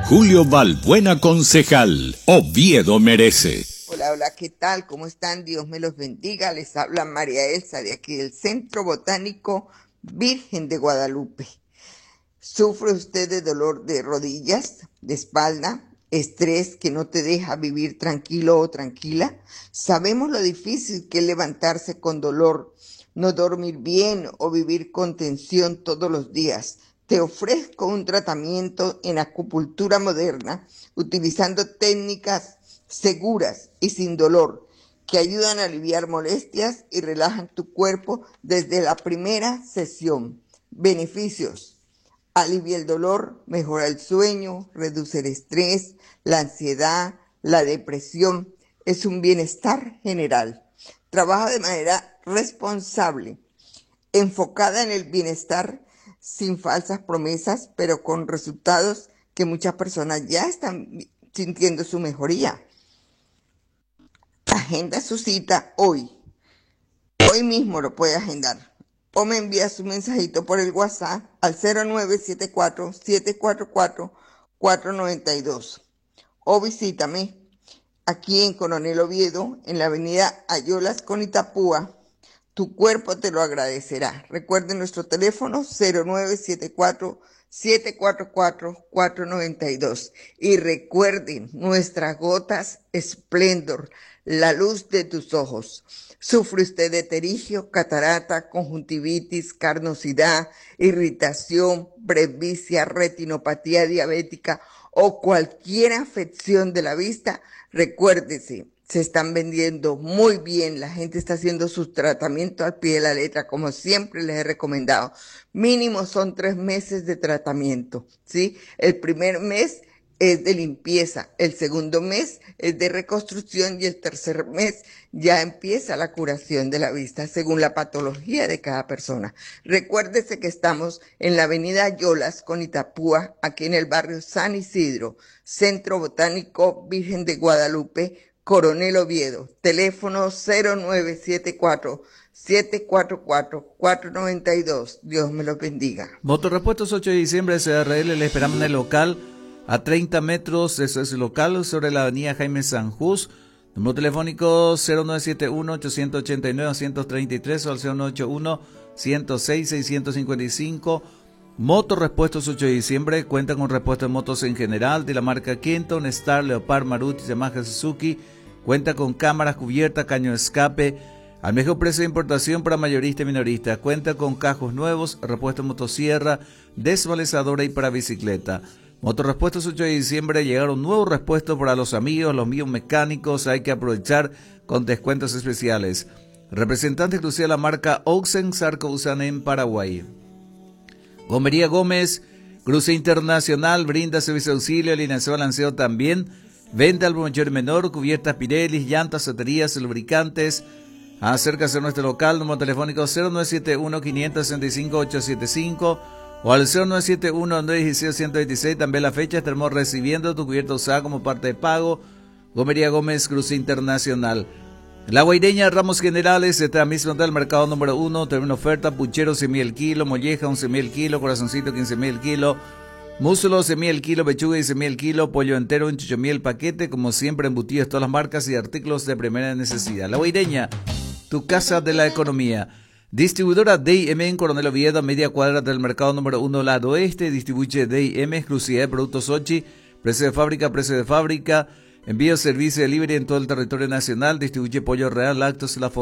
Julio Balbuena, concejal. Oviedo merece. Hola, hola, ¿qué tal? ¿Cómo están? Dios me los bendiga. Les habla María Elsa de aquí del Centro Botánico Virgen de Guadalupe. ¿Sufre usted de dolor de rodillas, de espalda, estrés que no te deja vivir tranquilo o tranquila? Sabemos lo difícil que es levantarse con dolor, no dormir bien o vivir con tensión todos los días. Te ofrezco un tratamiento en acupuntura moderna utilizando técnicas seguras y sin dolor que ayudan a aliviar molestias y relajan tu cuerpo desde la primera sesión. Beneficios: alivia el dolor, mejora el sueño, reduce el estrés, la ansiedad, la depresión. Es un bienestar general. Trabaja de manera responsable, enfocada en el bienestar, sin falsas promesas, pero con resultados que muchas personas ya están sintiendo su mejoría. Agenda su cita hoy. Hoy mismo lo puede agendar. O me envía su mensajito por el WhatsApp al 0974-744-492. O visítame aquí en Coronel Oviedo, en la avenida Ayolas con Itapúa. Tu cuerpo te lo agradecerá. Recuerden nuestro teléfono 0974-744-492. Y recuerden nuestras gotas Splendor, la luz de tus ojos. ¿Sufre usted de terigio, catarata, conjuntivitis, carnosidad, irritación, presbicia, retinopatía diabética o cualquier afección de la vista? Recuérdese, se están vendiendo muy bien, la gente está haciendo sus tratamientos al pie de la letra, como siempre les he recomendado. Mínimo son 3 meses de tratamiento, ¿sí? El primer mes es de limpieza, el segundo mes es de reconstrucción y el tercer mes ya empieza la curación de la vista según la patología de cada persona. Recuérdese que estamos en la avenida Yolas con Itapúa, aquí en el barrio San Isidro, Centro Botánico Virgen de Guadalupe, Coronel Oviedo. Teléfono 0974-744-492. Dios me los bendiga. Motorrepuestos 8 de diciembre, CRL, le esperamos en el local a 30 metros, eso es el local, sobre la avenida Jaime Sanjús. Número telefónico 0971-889-233 o al 0981-106-655. Motorrepuestos 8 de diciembre, cuenta con repuestos de motos en general de la marca Kenton, Star, Leopard, Maruti, Yamaha, Suzuki. Cuenta con cámaras, cubierta, caño de escape, al mejor precio de importación para mayorista y minorista. Cuenta con cajos nuevos, repuesto motosierra, desvalizadora y para bicicleta. Motorrepuestos 8 de diciembre, llegaron nuevos repuestos para los amigos, los míos mecánicos, hay que aprovechar con descuentos especiales. Representante exclusiva de la marca Oxen Sarcousan en Paraguay. Gomería Gómez, cruce internacional, brinda servicio de auxilio, alineación balanceo también. Venta al mayor y menor, cubiertas Pirelli, llantas, baterías, lubricantes. Acércase a nuestro local, número telefónico 0971-565-875 o al 0971-916-126. También la fecha estaremos recibiendo tu cubierta usada como parte de pago. Gomería Gómez, cruce internacional. La Guaireña, Ramos Generales, está mismo del mercado número 1, termina oferta, puchero 100.000 el kilo, molleja 11.000 el kilo, corazoncito 15.000 el kilo, músculo 11.000 el kilo, pechuga 15.000 el kilo, pollo entero 18.000 el paquete, como siempre embutidos todas las marcas y artículos de primera necesidad. La Guaireña, tu casa de la economía. Distribuidora D&M en Coronel Oviedo, a media cuadra del mercado número 1, lado oeste, distribuye D&M, exclusividad de productos Ochi, precio de fábrica, envío, servicio, delivery en todo el territorio nacional, distribuye pollo real, lácteos, la